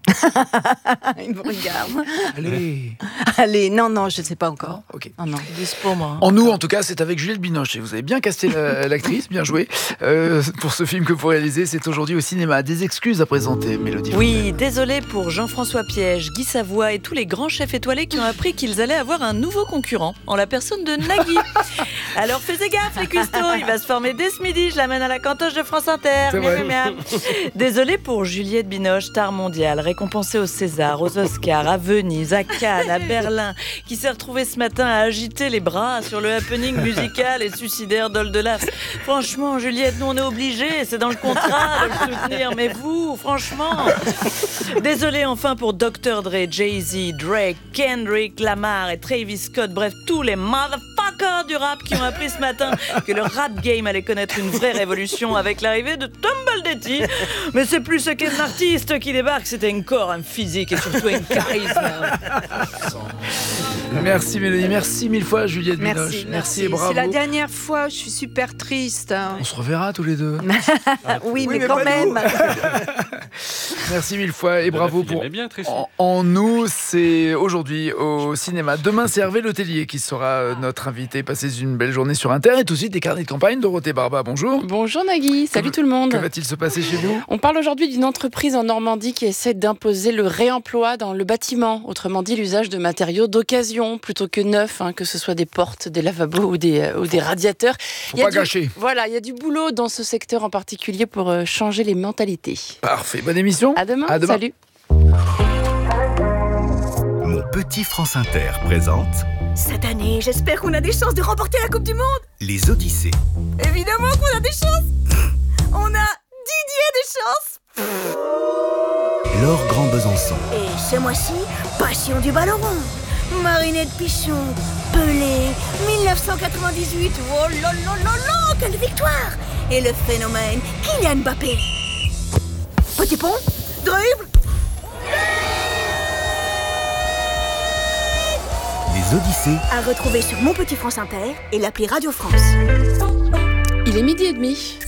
Il me regarde. Allez, non, je ne sais pas encore. Non, ok. Non. Dispo, moi. En nous, en tout cas, c'est avec Juliette Binoche. Et vous avez bien casté l'actrice, bien joué. Pour ce film que vous réalisez, c'est aujourd'hui au cinéma. Des excuses à présenter, Mélodie. Oui, désolé pour Jean-François Piège, Guy Savoy et tous les grands chefs étoilés qui ont appris qu'ils allaient avoir un nouveau concurrent, en la personne de Nagui. Alors faites gaffe les custos, il va se former dès ce midi, je l'amène à la cantoche de France Inter. C'est vrai. Désolé pour Juliette Binoche, star mondiale, récompensée au César, aux Oscars, à Venise, à Cannes, à Berlin, qui s'est retrouvée ce matin à agiter les bras sur le happening musical et suicidaire d'Oldelaf. Franchement, Juliette, nous on est obligés, c'est dans le contrat de le soutenir, mais vous, franchement. Désolé enfin pour Dr. Dre, Jay-Z, Drake, Kendrick Lamar et Travis Scott, bref, tous les motherfuckers du rap qui ont appris ce matin que le rap game allait connaître une vraie révolution avec l'arrivée de Tumble Detti. Mais c'est plus ce qu'est un artiste qui débarque, c'était encore un physique et surtout un charisme. Merci Mélodie, merci mille fois Juliette Binoche. Merci et bravo. C'est la dernière fois, je suis super triste. On se reverra tous les deux. Oui, mais quand même. Merci mille fois et bravo pour en nous. C'est aujourd'hui au cinéma. Demain, c'est Hervé Letellier qui sera notre invité. Passez une belle journée sur Inter et tout de suite des carnets de campagne. Dorothée Barba, bonjour. Bonjour Nagui, salut tout le monde. Que va-t-il se passer chez vous ? On parle aujourd'hui d'une entreprise en Normandie qui essaie d'imposer le réemploi dans le bâtiment. Autrement dit, l'usage de matériaux d'occasion plutôt que neufs, que ce soit des portes, des lavabos ou des radiateurs. Faut pas gâcher. Voilà, il y a du boulot dans ce secteur en particulier pour changer les mentalités. Parfait, bonne émission. À demain. Salut. Mon petit France Inter présente Cette année, j'espère qu'on a des chances de remporter la Coupe du Monde. Les Odyssées. Évidemment qu'on a des chances. On a Didier des chances. Laure Grand Besançon. Et ce mois-ci, passion du ballon rond. Marinette Pichon, Pelé, 1998. Oh là là là là, quelle victoire. Et le phénomène, Kylian Mbappé. Petit pont, dribble. Les Odyssées. À retrouver sur Mon Petit France Inter et l'appli Radio France. Il est 12h30.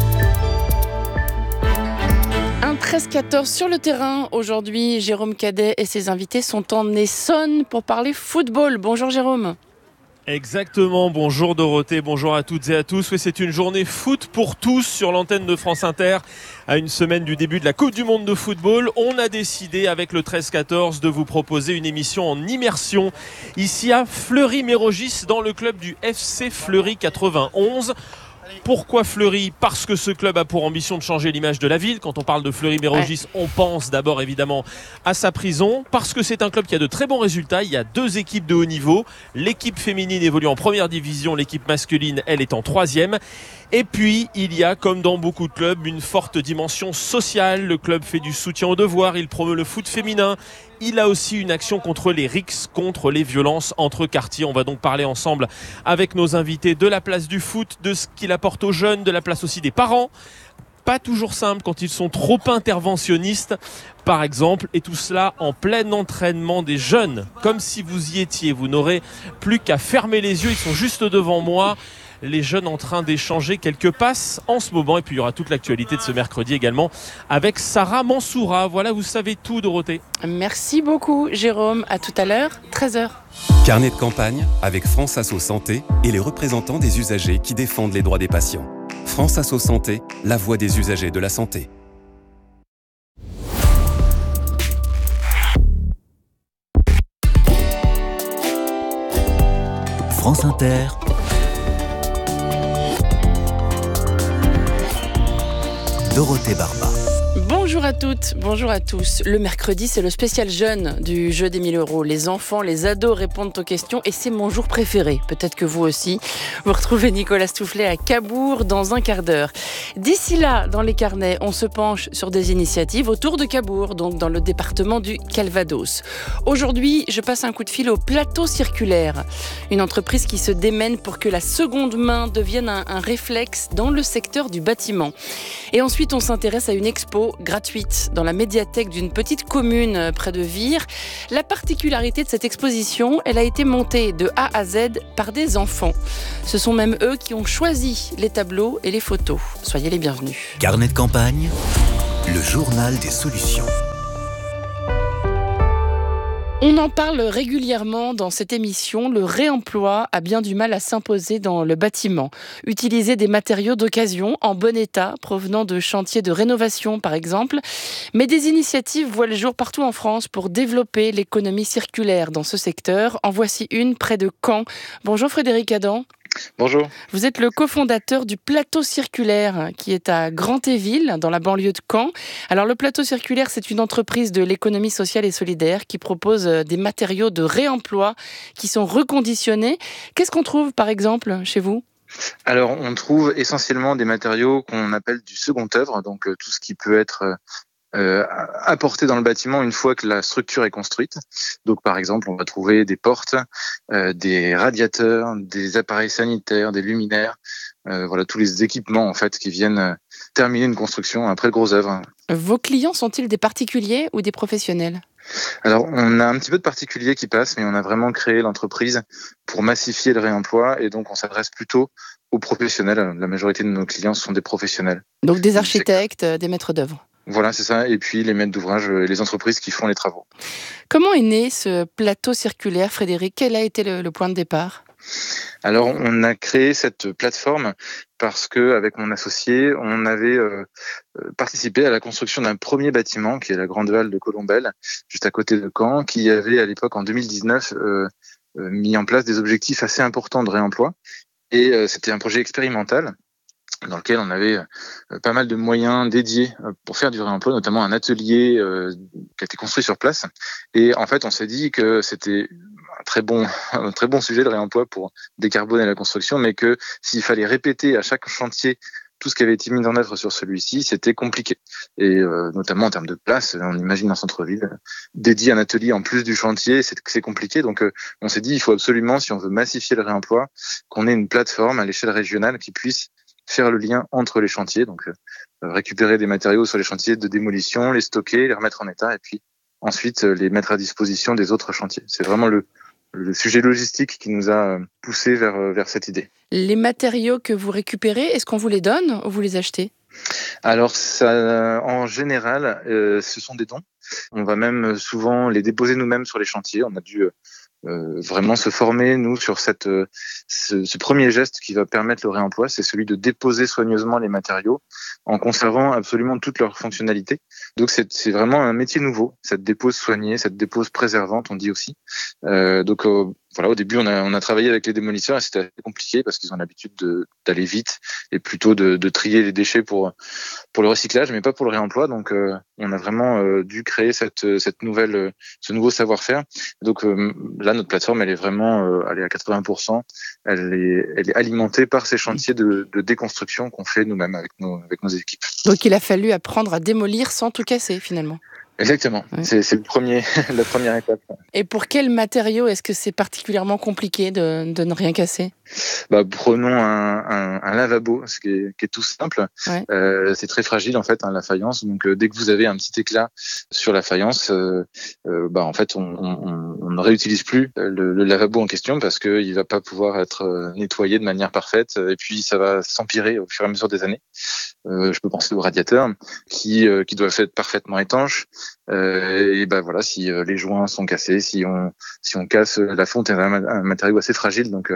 Un 13-14 sur le terrain. Aujourd'hui, Jérôme Cadet et ses invités sont en Essonne pour parler football. Bonjour Jérôme. Exactement, bonjour Dorothée, bonjour à toutes et à tous. Oui, c'est une journée foot pour tous sur l'antenne de France Inter. À une semaine du début de la Coupe du Monde de football, on a décidé avec le 13-14 de vous proposer une émission en immersion ici à Fleury-Mérogis dans le club du FC Fleury 91. Pourquoi Fleury ? Parce que ce club a pour ambition de changer l'image de la ville. Quand on parle de Fleury-Mérogis, on pense d'abord évidemment à sa prison. Parce que c'est un club qui a de très bons résultats. Il y a 2 équipes de haut niveau. L'équipe féminine évolue en première division. L'équipe masculine, elle, est en 3e. Et puis, il y a, comme dans beaucoup de clubs, une forte dimension sociale. Le club fait du soutien aux devoirs. Il promeut le foot féminin. Il a aussi une action contre les rixes, contre les violences entre quartiers. On va donc parler ensemble avec nos invités de la place du foot, de ce qu'il apporte aux jeunes, de la place aussi des parents. Pas toujours simple quand ils sont trop interventionnistes, par exemple, et tout cela en plein entraînement des jeunes. Comme si vous y étiez, vous n'aurez plus qu'à fermer les yeux, ils sont juste devant moi. Les jeunes en train d'échanger quelques passes en ce moment. Et puis il y aura toute l'actualité de ce mercredi également avec Sarah Mansoura. Voilà, vous savez tout, Dorothée. Merci beaucoup Jérôme. À tout à l'heure, 13h. Carnet de campagne avec France Asso Santé et les représentants des usagers qui défendent les droits des patients. France Asso Santé, la voix des usagers de la santé. France Inter. Dorothée Barba. Bonjour à toutes, bonjour à tous. Le mercredi, c'est le spécial jeune du jeu des 1000 €. Les enfants, les ados répondent aux questions et c'est mon jour préféré. Peut-être que vous aussi. Vous retrouvez Nicolas Stoufflet à Cabourg dans un quart d'heure. D'ici là, dans les carnets, on se penche sur des initiatives autour de Cabourg, donc dans le département du Calvados. Aujourd'hui, je passe un coup de fil au Plateau Circulaire, une entreprise qui se démène pour que la seconde main devienne un réflexe dans le secteur du bâtiment. Et ensuite, on s'intéresse à une expo gratuite dans la médiathèque d'une petite commune près de Vire. La particularité de cette exposition, elle a été montée de A à Z par des enfants. Ce sont même eux qui ont choisi les tableaux et les photos. Soyez les bienvenus. Carnet de campagne, le journal des solutions. On en parle régulièrement dans cette émission. Le réemploi a bien du mal à s'imposer dans le bâtiment. Utiliser des matériaux d'occasion en bon état, provenant de chantiers de rénovation par exemple. Mais des initiatives voient le jour partout en France pour développer l'économie circulaire dans ce secteur. En voici une près de Caen. Bonjour Frédéric Adam. Bonjour. Vous êtes le cofondateur du Plateau Circulaire qui est à Grand-Éville, dans la banlieue de Caen. Alors le Plateau Circulaire, c'est une entreprise de l'économie sociale et solidaire qui propose des matériaux de réemploi qui sont reconditionnés. Qu'est-ce qu'on trouve par exemple chez vous ? Alors on trouve essentiellement des matériaux qu'on appelle du second œuvre, donc tout ce qui peut être apporté dans le bâtiment une fois que la structure est construite. Donc par exemple, on va trouver des portes, des radiateurs, des appareils sanitaires, des luminaires, voilà tous les équipements en fait qui viennent terminer une construction après le gros œuvre. Vos clients sont-ils des particuliers ou des professionnels ? Alors, on a un petit peu de particuliers qui passent, mais on a vraiment créé l'entreprise pour massifier le réemploi et donc on s'adresse plutôt aux professionnels. La majorité de nos clients sont des professionnels. Donc des architectes, des maîtres d'œuvre. Voilà, c'est ça. Et puis les maîtres d'ouvrage et les entreprises qui font les travaux. Comment est né ce plateau circulaire, Frédéric ? Quel a été le point de départ ? Alors, on a créé cette plateforme parce que, avec mon associé, on avait participé à la construction d'un premier bâtiment qui est la Grande Halle de Colombelles, juste à côté de Caen, qui avait à l'époque, en 2019, mis en place des objectifs assez importants de réemploi. Et c'était un projet expérimental dans lequel on avait pas mal de moyens dédiés pour faire du réemploi, notamment un atelier qui a été construit sur place. Et en fait, on s'est dit que c'était un très bon sujet de réemploi pour décarboner la construction, mais que s'il fallait répéter à chaque chantier tout ce qui avait été mis en œuvre sur celui-ci, c'était compliqué. Et notamment en termes de place, on imagine un centre-ville dédié à un atelier en plus du chantier, c'est compliqué. Donc on s'est dit, il faut absolument, si on veut massifier le réemploi, qu'on ait une plateforme à l'échelle régionale qui puisse faire le lien entre les chantiers, donc récupérer des matériaux sur les chantiers de démolition, les stocker, les remettre en état et puis ensuite les mettre à disposition des autres chantiers. C'est vraiment le sujet logistique qui nous a poussé vers cette idée. Les matériaux que vous récupérez, est-ce qu'on vous les donne ou vous les achetez ? Alors ça, en général, ce sont des dons. On va même souvent les déposer nous-mêmes sur les chantiers. On a dû vraiment se former, nous, sur ce premier geste qui va permettre le réemploi, c'est celui de déposer soigneusement les matériaux en conservant absolument toutes leurs fonctionnalités. Donc c'est vraiment un métier nouveau, cette dépose soignée, cette dépose préservante, on dit aussi. Donc voilà, au début, on a travaillé avec les démolisseurs et c'était assez compliqué parce qu'ils ont l'habitude d'aller vite et plutôt de trier les déchets pour le recyclage, mais pas pour le réemploi. Donc, on a vraiment dû créer ce nouveau savoir-faire. Donc là, notre plateforme, elle est vraiment, elle est à 80%. Elle est alimentée par ces chantiers de déconstruction qu'on fait nous-mêmes avec nos équipes. Donc, il a fallu apprendre à démolir sans tout casser, finalement. Exactement, ouais. C'est la première étape. Et pour quels matériaux est-ce que c'est particulièrement compliqué de ne rien casser ? Prenons un lavabo, ce qui est tout simple. Ouais. C'est très fragile en fait, la faïence. Donc dès que vous avez un petit éclat sur la faïence, en fait on ne réutilise plus le lavabo en question parce que il va pas pouvoir être nettoyé de manière parfaite et puis ça va s'empirer au fur et à mesure des années. Je peux penser aux radiateurs qui doivent être parfaitement étanches. Et voilà, si les joints sont cassés, si on casse la fonte, est un matériau assez fragile, donc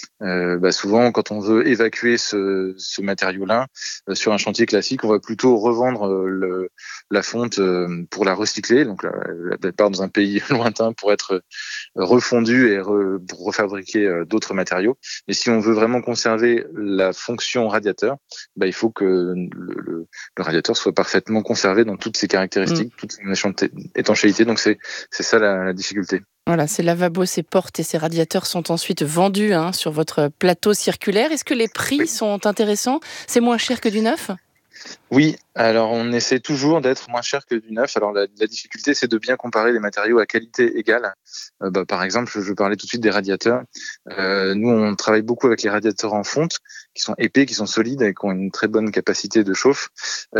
souvent quand on veut évacuer ce matériau-là sur un chantier classique, on va plutôt revendre la fonte pour la recycler, donc elle part dans un pays lointain pour être refondue et pour refabriquer d'autres matériaux. Mais si on veut vraiment conserver la fonction radiateur, il faut que le radiateur soit parfaitement conservé dans toutes ses caractéristiques, toute son étanchéité. Donc c'est ça la difficulté. Voilà, ces lavabos, ces portes et ces radiateurs sont ensuite vendus sur votre plateau circulaire. Est-ce que les prix sont intéressants ? C'est moins cher que du neuf ? Oui, alors on essaie toujours d'être moins cher que du neuf. Alors la difficulté, c'est de bien comparer les matériaux à qualité égale. Par exemple, je parlais tout de suite des radiateurs. Nous, on travaille beaucoup avec les radiateurs en fonte, qui sont épais, qui sont solides et qui ont une très bonne capacité de chauffe.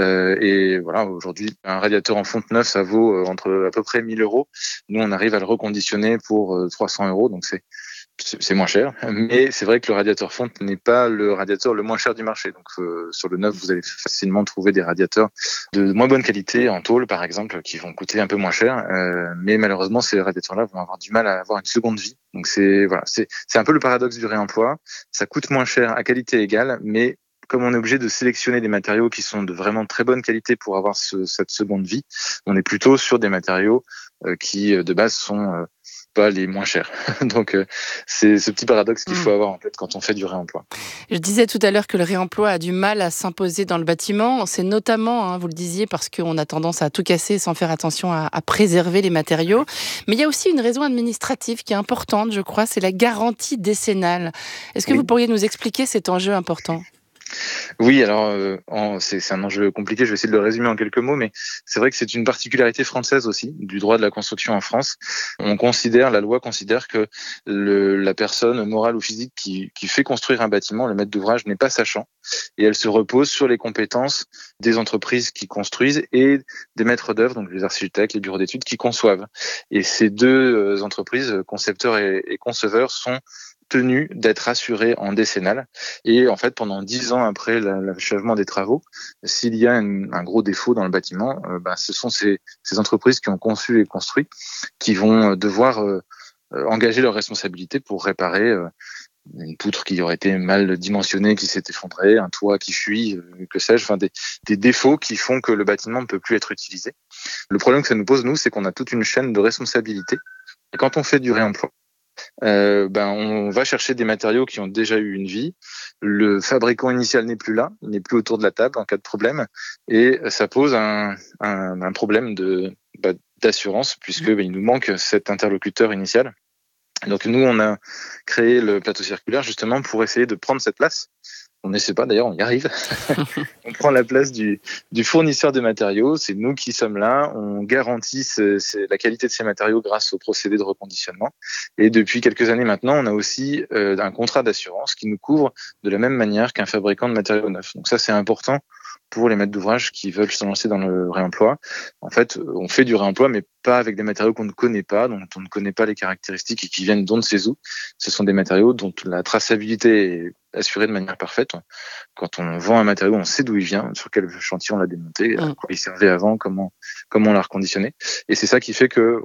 Et voilà, aujourd'hui, un radiateur en fonte neuf, ça vaut entre à peu près 1 000 €. Nous, on arrive à le reconditionner pour 300 €. Donc c'est moins cher, mais c'est vrai que le radiateur fonte n'est pas le radiateur le moins cher du marché. Donc sur le neuf, vous allez facilement trouver des radiateurs de moins bonne qualité, en tôle par exemple, qui vont coûter un peu moins cher. Mais malheureusement, ces radiateurs-là vont avoir du mal à avoir une seconde vie. Donc c'est un peu le paradoxe du réemploi. Ça coûte moins cher à qualité égale, mais comme on est obligé de sélectionner des matériaux qui sont de vraiment très bonne qualité pour avoir cette seconde vie, on est plutôt sur des matériaux qui de base sont pas les moins chers. Donc c'est ce petit paradoxe qu'il faut avoir en tête quand on fait du réemploi. Je disais tout à l'heure que le réemploi a du mal à s'imposer dans le bâtiment. C'est notamment, vous le disiez, parce qu'on a tendance à tout casser sans faire attention à préserver les matériaux. Mais il y a aussi une raison administrative qui est importante, je crois, c'est la garantie décennale. Est-ce que vous pourriez nous expliquer cet enjeu important ? Oui, alors c'est un enjeu compliqué, je vais essayer de le résumer en quelques mots, mais c'est vrai que c'est une particularité française aussi, du droit de la construction en France. La loi considère que la personne morale ou physique qui fait construire un bâtiment, le maître d'ouvrage, n'est pas sachant, et elle se repose sur les compétences des entreprises qui construisent et des maîtres d'œuvre, donc les architectes, les bureaux d'études, qui conçoivent. Et ces deux entreprises, concepteurs et conceveurs, sont tenus d'être assurés en décennale. Et en fait, pendant 10 ans après l'achèvement des travaux, s'il y a un gros défaut dans le bâtiment, ce sont ces entreprises qui ont conçu et construit qui vont devoir engager leurs responsabilités pour réparer une poutre qui aurait été mal dimensionnée, qui s'est effondrée, un toit qui fuit, que sais-je, des défauts qui font que le bâtiment ne peut plus être utilisé. Le problème que ça nous pose, nous, c'est qu'on a toute une chaîne de responsabilités. Et quand on fait du réemploi, on va chercher des matériaux qui ont déjà eu une vie. Le fabricant initial n'est plus là, il n'est plus autour de la table en cas de problème, et ça pose un problème d'assurance puisque il nous manque cet interlocuteur initial. Donc nous, on a créé le plateau circulaire justement pour essayer de prendre cette place. On n'essaie pas, d'ailleurs, on y arrive. On prend la place du fournisseur de matériaux. C'est nous qui sommes là. On garantit la qualité de ces matériaux grâce au procédé de reconditionnement. Et depuis quelques années maintenant, on a aussi un contrat d'assurance qui nous couvre de la même manière qu'un fabricant de matériaux neufs. Donc ça, c'est important pour les maîtres d'ouvrage qui veulent se lancer dans le réemploi. En fait, on fait du réemploi, mais pas avec des matériaux qu'on ne connaît pas, dont on ne connaît pas les caractéristiques et qui viennent d'on ne sait où. Ce sont des matériaux dont la traçabilité est assurée de manière parfaite. Quand on vend un matériau, on sait d'où il vient, sur quel chantier on l'a démonté, à quoi il servait avant, comment on l'a reconditionné. Et c'est ça qui fait que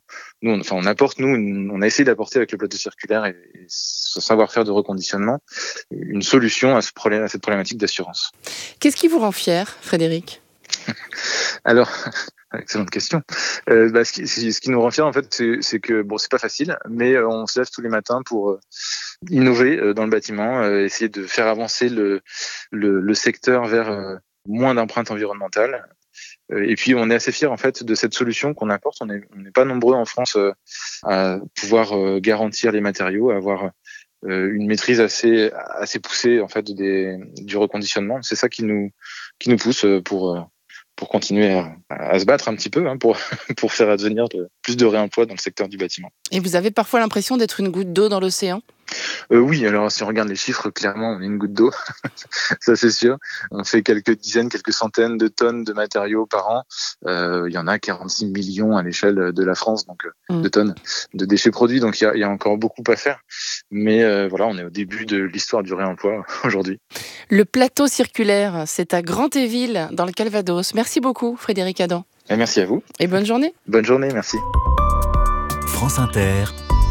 on a essayé d'apporter avec le plateau circulaire et ce savoir-faire de reconditionnement une solution à cette problématique d'assurance. Qu'est-ce qui vous rend fier, Frédéric ? Alors, excellente question. Ce qui nous rend fiers, en fait, c'est que c'est pas facile, mais on se lève tous les matins pour innover dans le bâtiment, essayer de faire avancer le secteur vers moins d'empreinte environnementale. Et puis on est assez fiers en fait de cette solution qu'on apporte. On n'est pas nombreux en France à pouvoir garantir les matériaux, à avoir une maîtrise assez poussée en fait du reconditionnement. C'est ça qui nous pousse pour continuer à se battre un petit peu pour faire advenir plus de réemploi dans le secteur du bâtiment. Et vous avez parfois l'impression d'être une goutte d'eau dans l'océan ? Oui, alors si on regarde les chiffres, clairement, on est une goutte d'eau, ça c'est sûr. On fait quelques centaines de tonnes de matériaux par an. Il y en a 46 millions à l'échelle de la France, donc de tonnes de déchets produits. Donc il y a encore beaucoup à faire. Mais on est au début de l'histoire du réemploi aujourd'hui. Le plateau circulaire, c'est à Grand-Éville, dans le Calvados. Merci beaucoup, Frédéric Adam. Et merci à vous. Et bonne journée. Bonne journée, merci. France Inter.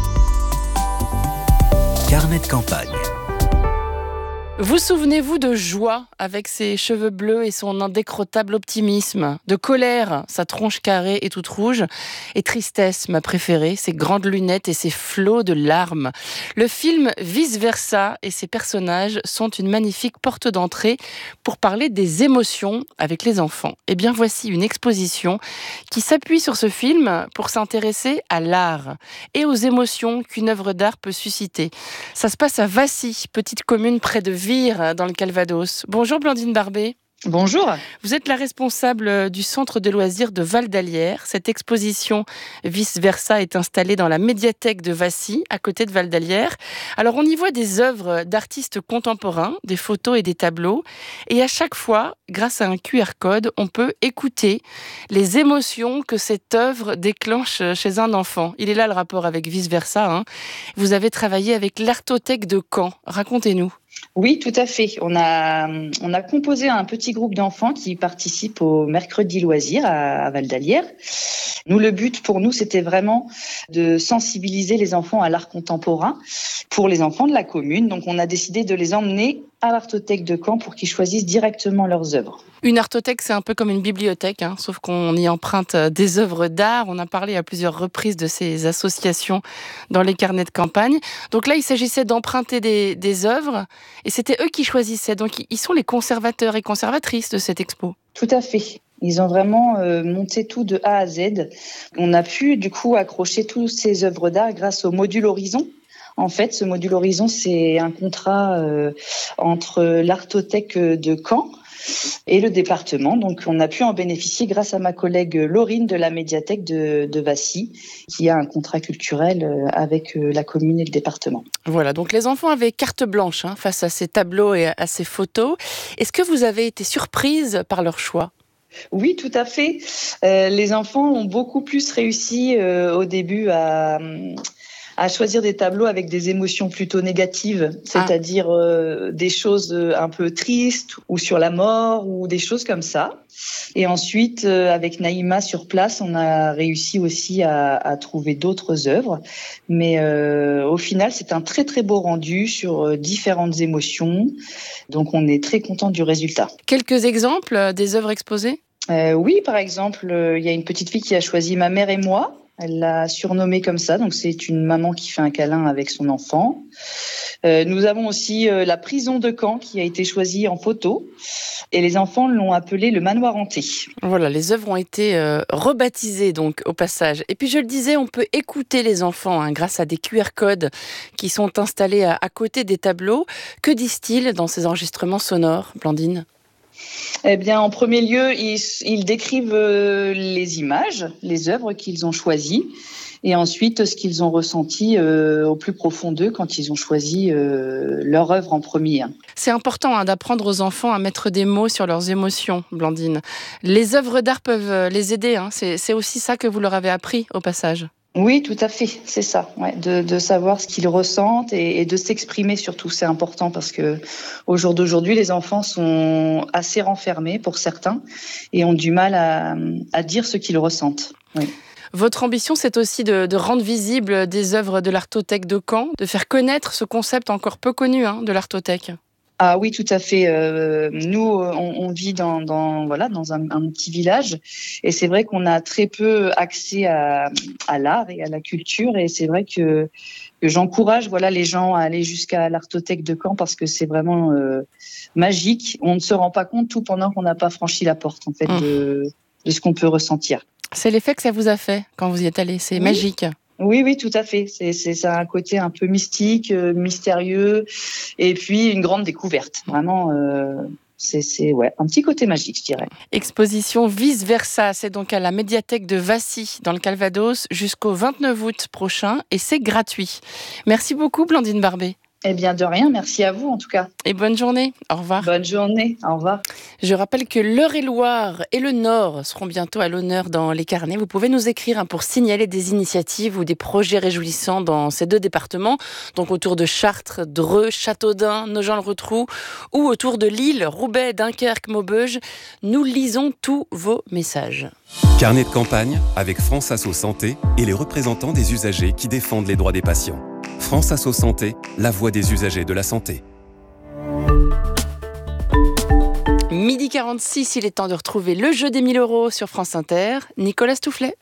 Carnet de campagne. Vous souvenez-vous de joie avec ses cheveux bleus et son indécrottable optimisme, de colère, sa tronche carrée et toute rouge, et tristesse, ma préférée, ses grandes lunettes et ses flots de larmes. Le film Vice Versa et ses personnages sont une magnifique porte d'entrée pour parler des émotions avec les enfants. Et bien voici une exposition qui s'appuie sur ce film pour s'intéresser à l'art et aux émotions qu'une œuvre d'art peut susciter. Ça se passe à Vassy, petite commune près de Vire, dans le Calvados. Bonjour Blandine Barbet. Bonjour. Vous êtes la responsable du centre de loisirs de Val d'Alière. Cette exposition Vice Versa est installée dans la médiathèque de Vassy, à côté de Val d'Alière. Alors on y voit des œuvres d'artistes contemporains, des photos et des tableaux. Et à chaque fois, grâce à un QR code, on peut écouter les émotions que cette œuvre déclenche chez un enfant. Il est là le rapport avec Vice Versa. Vous avez travaillé avec l'Artothèque de Caen. Racontez-nous. Oui, tout à fait. On a composé un petit groupe d'enfants qui participent au mercredi loisirs à Val d'Alière. Nous, le but pour nous, c'était vraiment de sensibiliser les enfants à l'art contemporain pour les enfants de la commune. Donc, on a décidé de les emmener à l'Artothèque de Caen pour qu'ils choisissent directement leurs œuvres. Une artothèque, c'est un peu comme une bibliothèque, sauf qu'on y emprunte des œuvres d'art. On a parlé à plusieurs reprises de ces associations dans les carnets de campagne. Donc là, il s'agissait d'emprunter des œuvres et c'était eux qui choisissaient. Donc, ils sont les conservateurs et conservatrices de cette expo. Tout à fait. Ils ont vraiment monté tout de A à Z. On a pu, du coup, accrocher toutes ces œuvres d'art grâce au module Horizon. En fait, ce module Horizon, c'est un contrat entre l'Artothèque de Caen et le département. Donc, on a pu en bénéficier grâce à ma collègue Laurine de la médiathèque de Vassy, qui a un contrat culturel avec la commune et le département. Voilà, donc les enfants avaient carte blanche face à ces tableaux et à ces photos. Est-ce que vous avez été surprise par leur choix ? Oui, tout à fait. Les enfants ont beaucoup plus réussi au début à choisir des tableaux avec des émotions plutôt négatives, c'est-à-dire des choses un peu tristes ou sur la mort ou des choses comme ça. Et ensuite, avec Naïma sur place, on a réussi aussi à trouver d'autres œuvres. Mais au final, c'est un très très beau rendu sur différentes émotions. Donc on est très content du résultat. Quelques exemples des œuvres exposées ? Oui, par exemple, il y a une petite fille qui a choisi Ma mère et moi. Elle l'a surnommée comme ça, donc c'est une maman qui fait un câlin avec son enfant. Nous avons aussi la prison de Caen qui a été choisie en photo et les enfants l'ont appelée le manoir hanté. Voilà, les œuvres ont été rebaptisées donc au passage. Et puis je le disais, on peut écouter les enfants grâce à des QR codes qui sont installés à côté des tableaux. Que disent-ils dans ces enregistrements sonores, Blandine ? Eh bien, en premier lieu, ils décrivent les images, les œuvres qu'ils ont choisies, et ensuite ce qu'ils ont ressenti au plus profond d'eux quand ils ont choisi leur œuvre en premier. C'est important d'apprendre aux enfants à mettre des mots sur leurs émotions, Blandine. Les œuvres d'art peuvent les aider, c'est aussi ça que vous leur avez appris au passage. Oui, tout à fait, c'est ça, de savoir ce qu'ils ressentent et de s'exprimer surtout, c'est important parce que au jour d'aujourd'hui, les enfants sont assez renfermés pour certains et ont du mal à dire ce qu'ils ressentent. Oui. Votre ambition, c'est aussi de rendre visible des œuvres de l'Artothèque de Caen, de faire connaître ce concept encore peu connu de l'Artothèque. Ah oui, tout à fait. Nous, on vit dans un petit village et c'est vrai qu'on a très peu accès à l'art et à la culture et c'est vrai que j'encourage les gens à aller jusqu'à l'Artothèque de Caen parce que c'est vraiment magique. On ne se rend pas compte tout pendant qu'on n'a pas franchi la porte en fait de ce qu'on peut ressentir. C'est l'effet que ça vous a fait quand vous y êtes allé, c'est magique. Oui, tout à fait. C'est un côté un peu mystique, mystérieux, et puis une grande découverte. Vraiment, c'est un petit côté magique, je dirais. Exposition Vice Versa, c'est donc à la médiathèque de Vassy, dans le Calvados, jusqu'au 29 août prochain, et c'est gratuit. Merci beaucoup, Blandine Barbet. Eh bien, de rien. Merci à vous, en tout cas. Et bonne journée. Au revoir. Bonne journée. Au revoir. Je rappelle que l'Eure-et-Loir et le Nord seront bientôt à l'honneur dans les carnets. Vous pouvez nous écrire pour signaler des initiatives ou des projets réjouissants dans ces deux départements. Donc autour de Chartres, Dreux, Châteaudun, Nogent-le-Rotrou ou autour de Lille, Roubaix, Dunkerque, Maubeuge. Nous lisons tous vos messages. Carnet de campagne avec France Asso Santé et les représentants des usagers qui défendent les droits des patients. France Asso Santé, la voix des usagers de la santé. 12h46, il est temps de retrouver le jeu des 1000 € sur France Inter. Nicolas Stoufflet.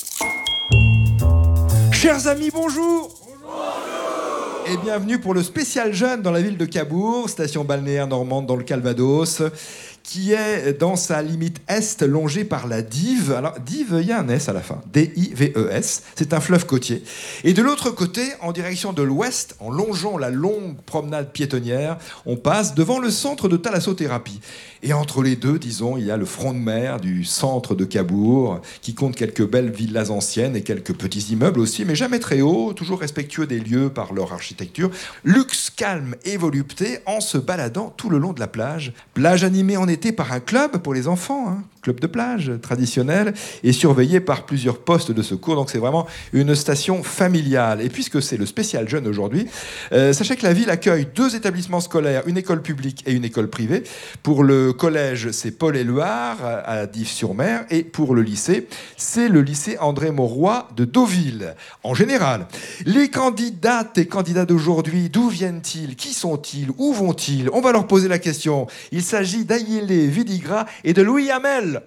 Chers amis, bonjour. Et bienvenue pour le spécial jeune dans la ville de Cabourg, station balnéaire normande dans le Calvados. qui est dans sa limite est longée par la Dive. Alors, Dive, il y a un S à la fin. D-I-V-E-S. C'est un fleuve côtier. Et de l'autre côté, en direction de l'ouest, en longeant la longue promenade piétonnière, on passe devant le centre de thalassothérapie. Et entre les deux, disons, il y a le front de mer du centre de Cabourg, qui compte quelques belles villas anciennes et quelques petits immeubles aussi, mais jamais très hauts, toujours respectueux des lieux par leur architecture. Luxe, calme et volupté en se baladant tout le long de la plage. Plage animée en été par un club pour les enfants, club de plage traditionnel, et surveillé par plusieurs postes de secours. Donc c'est vraiment une station familiale. Et puisque c'est le spécial jeune aujourd'hui, sachez que la ville accueille 2 établissements scolaires, une école publique et une école privée. Pour le collège, c'est Paul-Éluard à Dives-sur-Mer, et pour le lycée, c'est le lycée André Mauroy de Deauville. En général, les candidates et candidats d'aujourd'hui, d'où viennent-ils? Qui sont-ils? Où vont-ils? On va leur poser la question. Il s'agit d'Ayélé Vidigra et de Louis Hamel.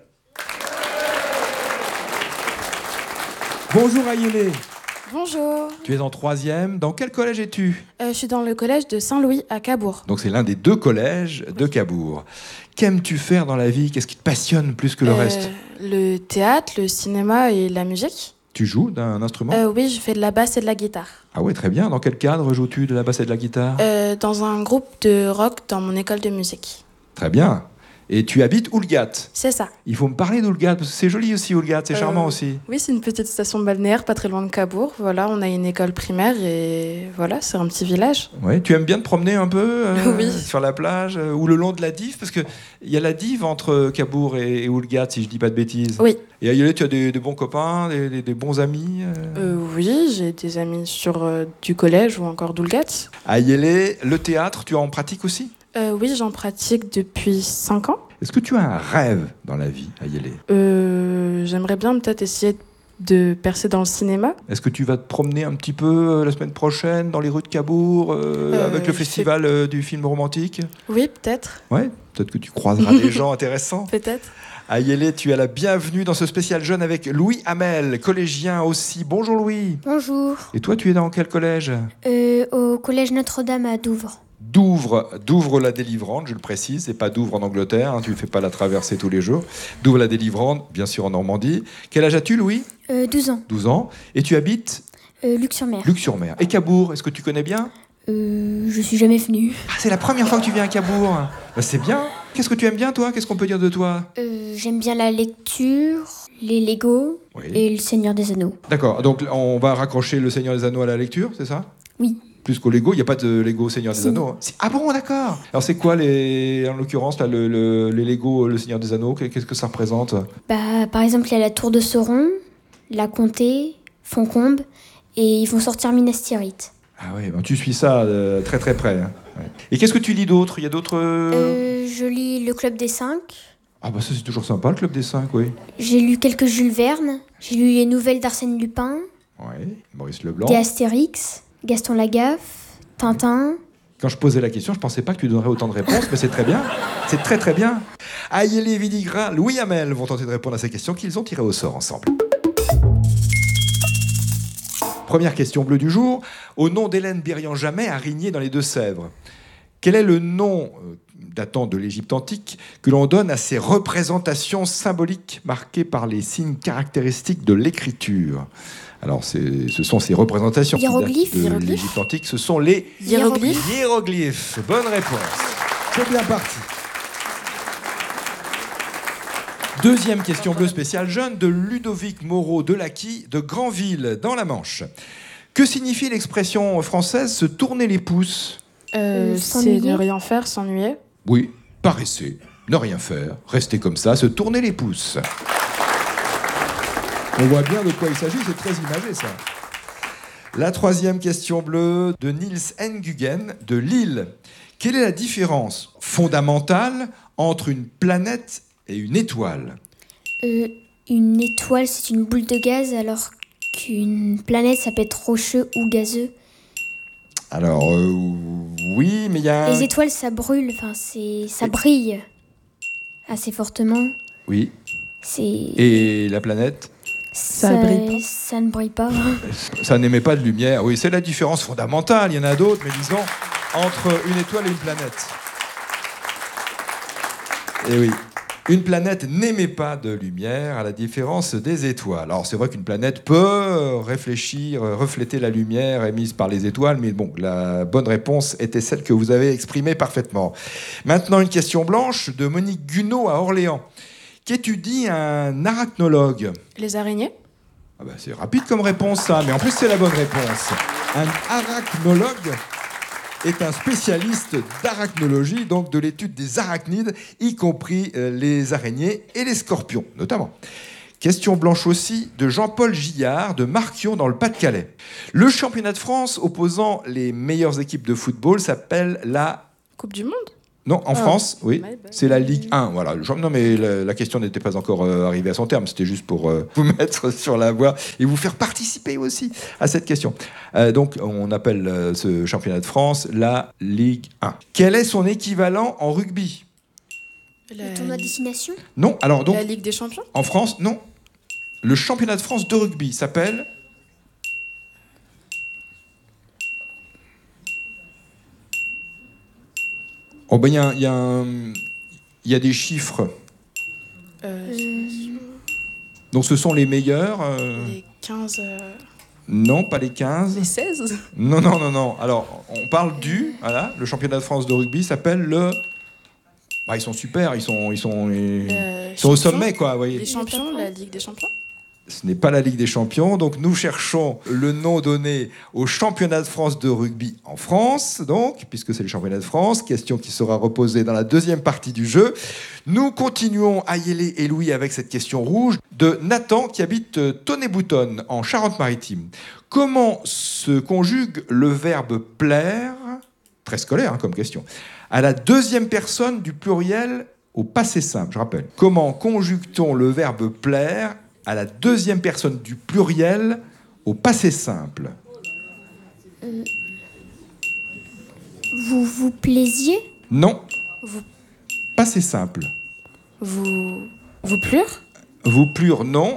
Bonjour Ayélé. Bonjour. Tu es en 3e. Dans quel collège es-tu? Je suis dans le collège de Saint-Louis à Cabourg. Donc c'est l'un des 2 collèges de Cabourg. Qu'aimes-tu faire dans la vie? Qu'est-ce qui te passionne plus que le reste? Le théâtre, le cinéma et la musique. Tu joues d'un instrument? Oui, je fais de la basse et de la guitare. Ah ouais, très bien. Dans quel cadre joues-tu de la basse et de la guitare? Dans un groupe de rock dans mon école de musique. Très bien. Et tu habites Oulgat? C'est ça. Il faut me parler d'Oulgat, parce que c'est joli aussi Oulgat, c'est charmant aussi. Oui, c'est une petite station balnéaire, pas très loin de Cabourg. Voilà, on a une école primaire et voilà, c'est un petit village. Ouais, tu aimes bien te promener un peu oui. Sur la plage ou le long de la Dive? Parce qu'il y a la Dive entre Cabourg et Oulgat, si je dis pas de bêtises. Oui. Et Ayélé, tu as des bons copains, des bons amis Oui, j'ai des amis du collège ou encore d'Oulgat. Ayélé, le théâtre, tu en pratiques aussi? Oui, j'en pratique depuis 5 ans. Est-ce que tu as un rêve dans la vie, Ayélé? J'aimerais bien peut-être essayer de percer dans le cinéma. Est-ce que tu vas te promener un petit peu la semaine prochaine dans les rues de Cabourg avec le festival du film romantique? Oui, peut-être. Ouais, peut-être que tu croiseras des gens intéressants. Peut-être. Ayélé, tu as la bienvenue dans ce spécial jeune avec Louis Hamel, collégien aussi. Bonjour Louis. Bonjour. Et toi, tu es dans quel collège? Au collège Notre-Dame à Douvres. Douvres la délivrante, je le précise, c'est pas Douvres en Angleterre, tu ne fais pas la traversée tous les jours. Douvres la délivrante, bien sûr en Normandie. Quel âge as-tu, Louis? 12 ans. 12 ans. Et tu habites Luc-sur-Mer. Luc-sur-Mer. Et Cabourg, est-ce que tu connais bien? Je suis jamais venue. Ah, c'est la première fois que tu viens à Cabourg. Bah, c'est bien. Qu'est-ce que tu aimes bien, toi? Qu'est-ce qu'on peut dire de toi? J'aime bien la lecture, les Lego et le Seigneur des Anneaux. D'accord, donc on va raccrocher le Seigneur des Anneaux à la lecture, c'est ça? Oui. Plus qu'au Lego, il n'y a pas de Lego Seigneur des Anneaux. Ah bon, d'accord. Alors c'est quoi, en l'occurrence, là, les Lego le Seigneur des Anneaux? Qu'est-ce que ça représente? Par exemple, il y a la tour de Sauron, la Comté, Foncombe, et ils vont sortir Minas Tirith. Ah oui, ben tu suis ça très très près. Hein. Ouais. Et qu'est-ce que tu lis d'autre? Il y a d'autres... Je lis Le Club des 5. Ah bah ça c'est toujours sympa, le Club des 5, oui. J'ai lu quelques Jules Verne. J'ai lu les nouvelles d'Arsène Lupin. Oui, Maurice Leblanc. Des Astérix, Gaston Lagaffe, Tintin. Quand je posais la question, je pensais pas que tu donnerais autant de réponses, mais c'est très bien. C'est très très bien. Ayélé Vidigra, Louis Hamel vont tenter de répondre à ces questions qu'ils ont tirées au sort ensemble. Première question bleue du jour. Au nom d'Hélène Bérian-Jamet, à Rigné dans les Deux-Sèvres, quel est le nom datant de l'Égypte antique que l'on donne à ces représentations symboliques marquées par les signes caractéristiques de l'écriture? Alors, ce sont ces représentations hiéroglyphes, qui datent de l'Égypte antique. Ce sont les hiéroglyphes. Bonne réponse. C'est bien parti. Deuxième question bleue spéciale jeune de Ludovic Moreau de Lacqui de Granville dans la Manche. Que signifie l'expression française se tourner les pouces? C'est ne rien faire, s'ennuyer. Oui, paresser, ne rien faire, rester comme ça, se tourner les pouces. On voit bien de quoi il s'agit, c'est très imagé ça. La troisième question bleue de Niels Nguyen de Lille. Quelle est la différence fondamentale entre une planète et une étoile? Une étoile, c'est une boule de gaz, alors qu'une planète, ça peut être rocheux ou gazeux. Alors, oui, mais il y a... Les étoiles, ça brûle, ça brille assez fortement. Oui. Et la planète? Ça brille pas. Ça ne brille pas. Ça n'émet pas de lumière. Oui, c'est la différence fondamentale. Il y en a d'autres, mais disons, entre une étoile et une planète. Et oui. Une planète n'émet pas de lumière, à la différence des étoiles. Alors c'est vrai qu'une planète peut refléter la lumière émise par les étoiles, mais bon, la bonne réponse était celle que vous avez exprimée parfaitement. Maintenant, une question blanche de Monique Gunaud à Orléans. Qu'étudie un arachnologue ? Les araignées. C'est rapide comme réponse, ça, mais en plus c'est la bonne réponse. Un arachnologue est un spécialiste d'arachnologie, donc de l'étude des arachnides, y compris les araignées et les scorpions, notamment. Question blanche aussi de Jean-Paul Gillard de Marquion dans le Pas-de-Calais. Le championnat de France opposant les meilleures équipes de football s'appelle la... Coupe du Monde ? Non, en France, oui, c'est la Ligue 1. Voilà. Non, mais la question n'était pas encore arrivée à son terme. C'était juste pour vous mettre sur la voie et vous faire participer aussi à cette question. Donc, on appelle ce championnat de France la Ligue 1. Quel est son équivalent en rugby ? Le tournoi destination ? Non, alors donc... La Ligue des Champions ? En France, non. Le championnat de France de rugby s'appelle... Oh ben il y a des chiffres. Donc ce sont les meilleurs. Les 15. Non, pas les 15. Les 16. Non. Alors on parle voilà, le championnat de France de rugby s'appelle le. Ils sont super, ils sont au sommet quoi. Voyez. Les champions, la Ligue des Champions. Ce n'est pas la Ligue des Champions, donc nous cherchons le nom donné au championnat de France de rugby en France, donc, puisque c'est le championnat de France, question qui sera reposée dans la deuxième partie du jeu. Nous continuons Ayélé et Louis avec cette question rouge de Nathan qui habite Tonnay-Boutonne en Charente-Maritime. Comment se conjugue le verbe plaire, très scolaire comme question, à la deuxième personne du pluriel au passé simple, je rappelle. Comment conjugue-t-on le verbe plaire à la deuxième personne du pluriel au passé simple? Vous vous plaisiez? Non. Vous... Passé simple. Vous plure? Vous plure, non.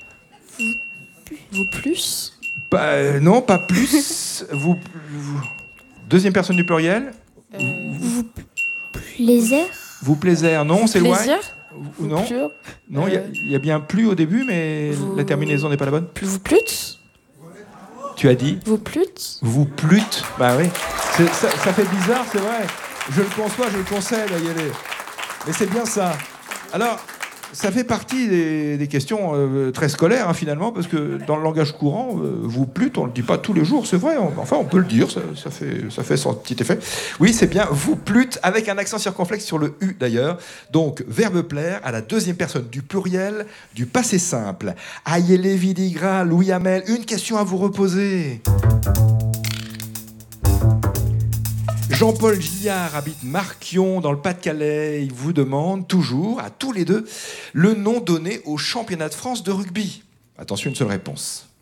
Vous plus? Non, pas plus. vous... Deuxième personne du pluriel. Vous plaisir? Vous plaisir, non, c'est loin. Plaisir? Non, non, il y a bien plus au début, mais la terminaison n'est pas la bonne. Vous plûtes? Tu as dit? Vous plûtes? Vous plûtes? Bah oui. Ça fait bizarre, c'est vrai. Je le conçois, je le concède à y aller. Mais c'est bien ça. Alors, ça fait partie des questions très scolaires, finalement, parce que dans le langage courant, vous plûtes, on ne le dit pas tous les jours, c'est vrai. Enfin, on peut le dire, ça fait son petit effet. Oui, c'est bien, vous plûtes, avec un accent circonflexe sur le « u » d'ailleurs. Donc, verbe plaire à la deuxième personne du pluriel du passé simple. Ayélé Vidigra, Louis Hamel, une question à vous reposer. Jean-Paul Gillard habite Marquion dans le Pas-de-Calais. Il vous demande toujours, à tous les deux, le nom donné au championnat de France de rugby. Attention, une seule réponse.